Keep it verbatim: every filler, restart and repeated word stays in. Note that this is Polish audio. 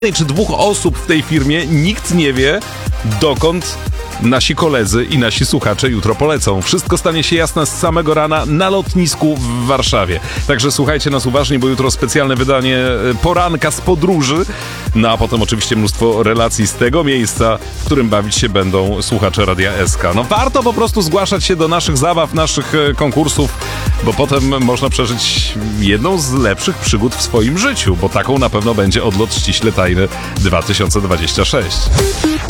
czy dwóch osób w tej firmie, nikt nie wie, dokąd nasi koledzy i nasi słuchacze jutro polecą. Wszystko stanie się jasne z samego rana na lotnisku w Warszawie. Także słuchajcie nas uważnie, bo jutro specjalne wydanie poranka z podróży, no a potem oczywiście mnóstwo relacji z tego miejsca, w którym bawić się będą słuchacze Radia S K. No warto po prostu zgłaszać się do naszych zabaw, naszych konkursów, bo potem można przeżyć jedną z lepszych przygód w swoim życiu, bo taką na pewno będzie odlot ściśle tajny dwa tysiące dwudziesty szósty.